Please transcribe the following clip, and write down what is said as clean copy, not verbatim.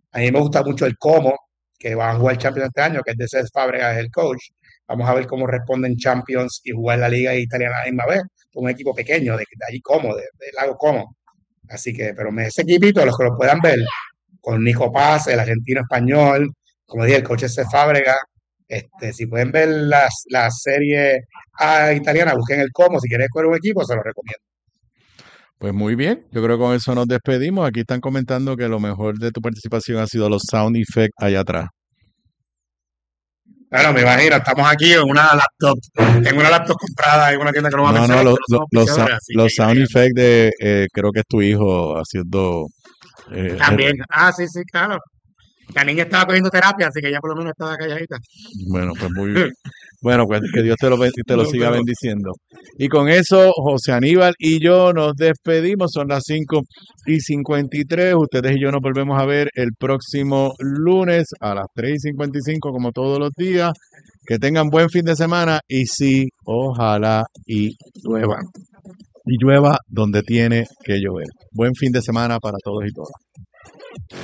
A mí me gusta mucho el Como, que van a jugar Champions este año, que es de Cesc Fábregas, el coach. Vamos a ver cómo responden Champions y jugar la Liga Italiana a la misma vez. Un equipo pequeño, de allí Como, de Lago Como. Así que, pero ese equipito, los que lo puedan ver, con Nico Paz, el argentino español, como dije, el coach es Cesc Fábregas. Si pueden ver la serie italiana, busquen el Como. Si quieren escoger un equipo, se lo recomiendo. Pues muy bien, yo creo que con eso nos despedimos. Aquí están comentando que lo mejor de tu participación ha sido los sound effects allá atrás. Bueno, me imagino, estamos aquí en una laptop comprada en una tienda que no va a No, no, mencionar, porque no somos auspiciadores, así que los sound effects de, creo que es tu hijo haciendo... eh, eh, también, sí, sí, claro. La niña estaba cogiendo terapia, así que ella por lo menos estaba calladita. bueno, pues muy, bueno, pues que Dios te lo Nos siga vemos. bendiciendo. Y con eso, José Aníbal y yo nos despedimos. Son las 5:53. Ustedes y yo nos volvemos a ver el próximo lunes a las 3:55, como todos los días. Que tengan buen fin de semana y sí, ojalá y llueva. Y llueva donde tiene que llover. Buen fin de semana para todos y todas.